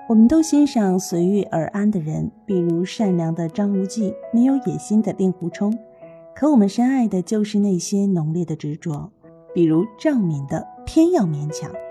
我们都欣赏随遇而安的人，比如善良的张无忌，没有野心的令狐冲。可我们深爱的就是那些浓烈的执着，比如赵敏的偏要勉强。